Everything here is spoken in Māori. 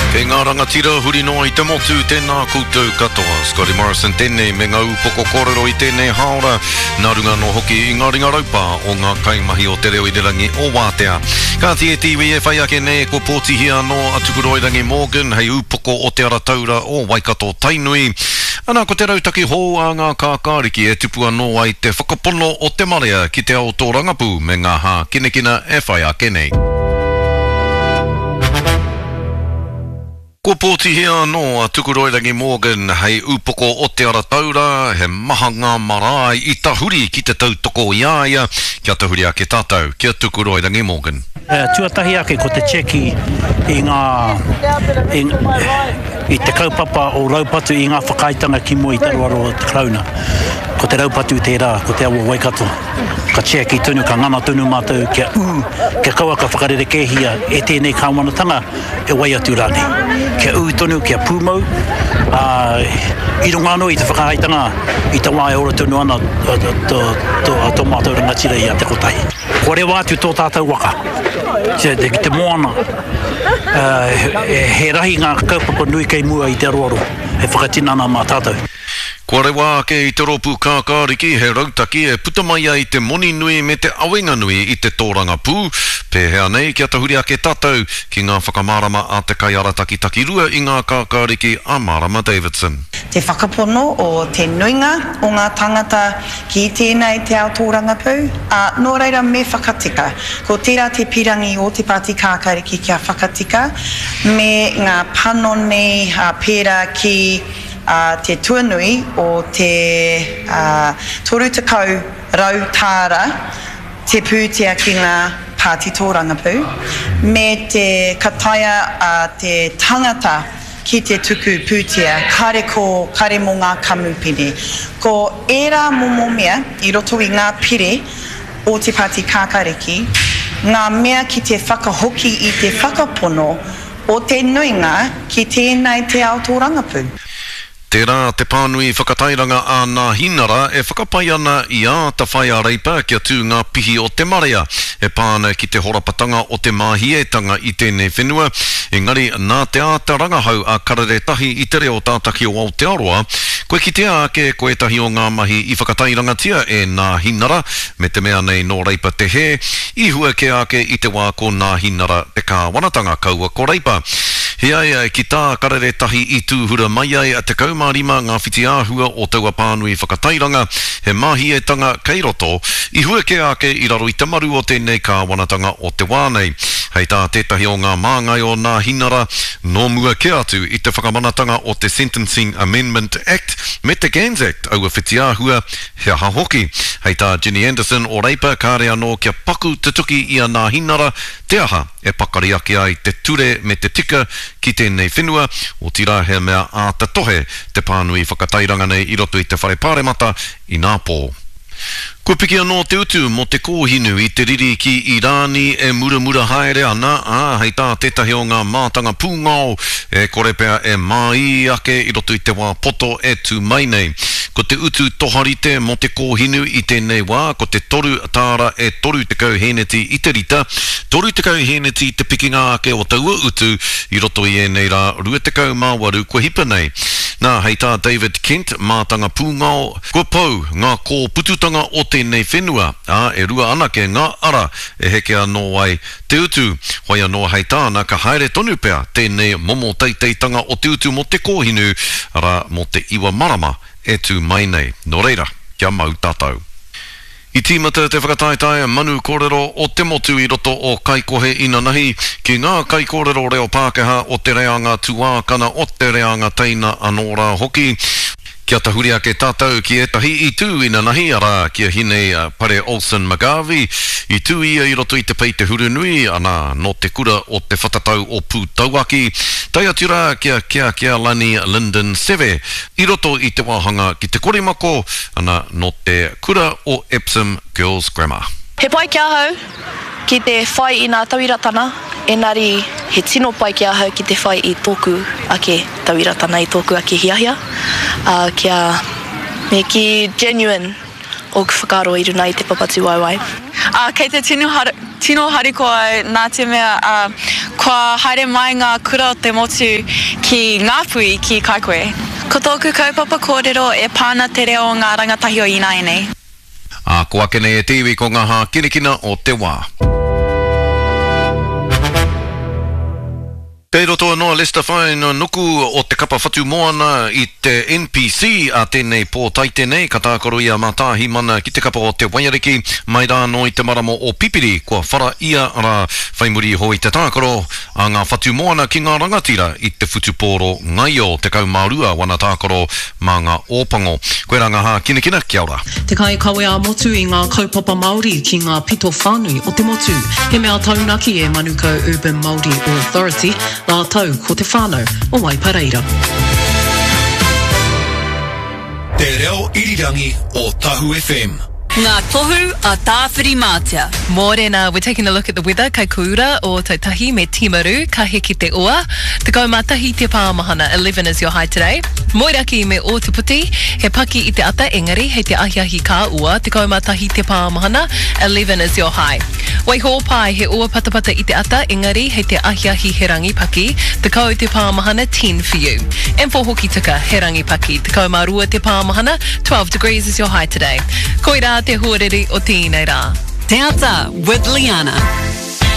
Kei ngā rangatira huri noa I te motu tēnā koutou katoa. Scotty Morrison tēnei me ngā upoko kōrero I tēnei haora. Nā runga no hoki I ngā ringa raupa o ngā kaimahi o te reo I te rangi o Wātea. Ka tie tiwi e whai ake nei ko pōtihia no Atukuroi rangi Morgan hei upoko o te arataura o Waikato Tainui. Ana ko te rautaki hō a ngā kākāriki e tupua no ai te whakapono o te marea ki te ao tō rangapu me ngā hā kinekina e whai ake nei. Ko pōtihia no Atukuroi rangi Morgan hei upoko o te arataura he maha ngā marae I tahuri ki te tautoko iaia kia tahuri ake tātou kia Atukuroi rangi Morgan. Tuatahi ake ko te cheki I te kaupapa o raupatu I ngā whakaitanga ki mua I te ruaro o te krauna. Ko te raupatu tērā, ko te awa Waikato. Ka cheki tunu, ka ngana tunu mātou, kia kaua ka whakarere kehia e tēnei kāwanatanga e wai atu rānei. Kia tonu, kia pūmau, I runga anō I te whakaitanga I te wā e ora tunu ana tō mātou rangatira I a te kotai. Ko rewa atu tō tātou waka. Te moana he rahi ngā kaupapa nui kei mua I te aroaro he whakatinana mā tātou. Kua rewa ake I te ropu kākāriki he rautaki e putamai ai te moni nui me te awenga nui I te tōranga pū. Pēhea nei kia tahuri ake tātou ki ngā whakamārama a te kai arataki takirua I ngā kākāriki a Marama Davidson. Te whakapono o te nuinga o ngā tangata ki tēnei te ao tōranga pū. Nō reira me whakatika. Ko tērā te pirangi o te pāti kākāriki kia whakatika me ngā pano nei pērā ki te tuanui o te torutakau rautāra te pūtea ki ngā pāti tōranga pū me te kataia te tangata ki te tuku pūtea kare mo ngā kamupene. Ko ērā momo mea I roto I ngā pire o te pāti kākāriki ngā mea ki te whakahoki I te whakapono o te nuinga ki tēnei te ao tōranga pū. Tērā te pānui whakatairanga a ngā hinara e whakapai ana I a ta whai a reipa kia tū ngā pihi o te marea e pāna ki te horapatanga o te māhietanga I tēnei whenua. Engari nā te āta rangahau a kararetahi I te reo tātaki o Aotearoa, koe ki te ake koe tahi o ngā mahi I whakatairangatia e ngā hinara me te mea nei no reipa te he I hua ke ake I te wā ko ngā hinara te kāwanatanga kaua ko reipa. He ai ki tā kararetahi I tūhura mai ai a te kaumārima ngā whiti āhua o taua pānui whakatairanga he māhietanga kei roto I hua ke ake I raro I te maru o tēnei kāwanatanga o te wānei. Hei tā tētahi o ngā māngai o ngā hinara no mua ke atu I te whakamanatanga o te Sentencing Amendment Act me te Gans Act aua whiti āhua he aha hoki. Hei tā Ginny Anderson o reipa kāre anō kia paku te tuki I a ngā hinara te aha e pakari ake ai te ture me te tika ki tēnei whenua o tira he mea a te tohe te pānui whakatairanga nei I roto I te whare pāremata I ngā pō. Kua piki anō te utu mo te kōhinu I te riri ki Irani e muramura haere ana hei tā tētahi o ngā mātanga pūngao e kore pea e mai ake I roto I te wā poto e tū mai nei. Ko te utu toharite mo te kōhinu I tēnei wā, ko te toru tāra e toru te kau heneti I te rita, toru te kau heneti te pikinga ake o taua utu I roto I nei rā rua te kau māwaru kua hipa nei. Nā hei tā David Kent mātanga pūngao, kua pau ngā kō pututanga o tēnei whenua, e rua anake ngā ara e heke anō ai te utu, hoi anō hei tāna ka haere tonu pea tēnei momo teiteitanga o te utu mo te kōhinu, ara mo te iwa marama e tū mai nei. Nō reira, kia mau tātou. I tīmata te whakataetae manu kōrero o te motu I roto o kaikohe ina nahi ki ngā kaikōrero reo Pākehā o te reanga tuākana o te reanga teina anōra hoki. Kia tahuri ake tātou ki etahi I tū ina nahi ara kia hinei Pare Olsen Magavi I tū ia I roto I te pei te hurunui ana no te kura o te whatatau o Pūtauaki tai atura kia lani Lyndon Seve I roto I te wāhanga ki te korimako ana no te kura o Epsom Girls Grammar. He pai kia hau ki te whai I ngā tawiratana Engari he tino pai kia hau ki te whai I tōku ake tawiratana I tōku ake hiahia. Kia me ki genuine o whakaro I runa I te papatu waiwai. Kei te tino hariko ai nā te mea Kua haere mai ngā kura o te motu ki ngā pui ki Kaikohe. Ko tōku kaupapa kōrero e pāna te reo o ngā rangatahi o Inaenei. A ko ake nei e te iwi ko ngā hā kinikina o te wā. Kei roto noa Lester Fine nuku o te kapa whatu moana I te NPC a tēnei pō taite nei ka tākoro ia mātāhi mana ki te kapa o te Wairariki mai rā no I te maramo o Pipiri kua whara ia ra whaimuri hoi te tākoro a ngā whatu moana ki ngā rangatira I te whutupōro ngai o te kaumārua wana tākoro mā ngā ōpango. Koe rā ngā hā kinikina, kia ora. Te kai kawe a motu I ngā kaupapa Māori ki ngā pito whānui o te motu. He mea taunaki e Manukau Urban Māori Authority Nā tau ko te whānau o Waipareira. Te reo irirangi o Tahu FM. Ngā tohu a tāwhiri mātia. Mōrena, we're taking a look at the weather. Kai kuura o Tautahi me Timaru, ka he ki te oa. Te kaumatahi te pāmahana, 11 is your high today. Moiraki me Ōtuputi, he paki I te ata engari, hei te ahiahi ka ua. Te kaumatahi te pāmahana, 11 is your high. Waiho pai, he oa patapata I te ata engari, hei te ahiahi he rangi paki. Te kau te pāmahana, 10 for you. And for hoki tuka, he rangi paki. Te kaumarua te pāmahana, 12 degrees is your high today. Koira te huarere o tēnei rā. Te Ata with Liana.